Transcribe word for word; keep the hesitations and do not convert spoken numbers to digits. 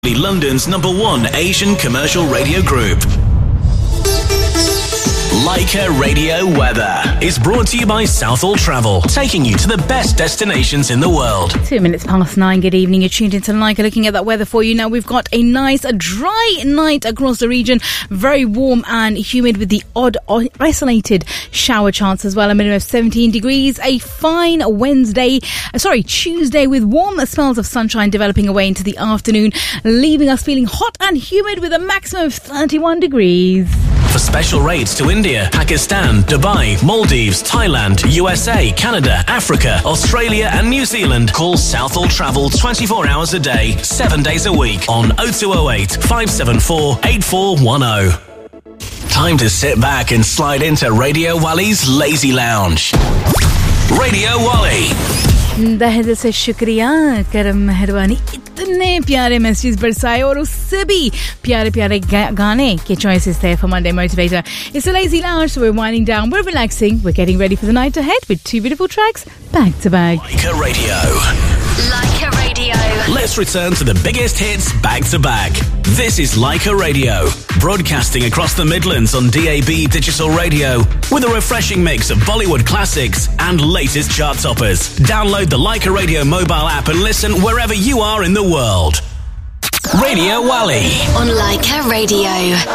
London's number one Asian commercial radio group. Leica Radio Weather is brought to you by Southall Travel, taking you to the best destinations in the world. Two minutes past nine. Good evening. You're tuned into Leica, looking at that weather for you. Now, we've got a nice, a dry night across the region. Very warm and humid with the odd isolated shower chance as well. A minimum of seventeen degrees. A fine Wednesday, uh, sorry, Tuesday with warm spells of sunshine developing away into the afternoon, leaving us feeling hot and humid with a maximum of thirty-one degrees. For special rates to India, Pakistan, Dubai, Maldives, Thailand, U S A, Canada, Africa, Australia and New Zealand, call Southall Travel twenty-four hours a day, seven days a week on oh two oh eight, five seven four, eight four one oh. Time to sit back and slide into Radio Wali's Lazy Lounge. Radio Wali. दहद से शुक्रिया करम मेहरबानी इतने प्यारे message बरसाए और उससे भी प्यारे प्यारे गाने के choices there for Monday Motivator. It's a lazy lounge, so we're winding down, we're relaxing, we're getting ready for the night ahead with two beautiful tracks back to back. Leica Radio. Leica Radio. Let's return to the biggest hits back to back. This is Leica Radio, broadcasting across the Midlands on D A B digital radio with a refreshing mix of Bollywood classics and latest chart toppers. Download the Leica Radio mobile app and listen wherever you are in the world. Radio Wali On Leica Radio.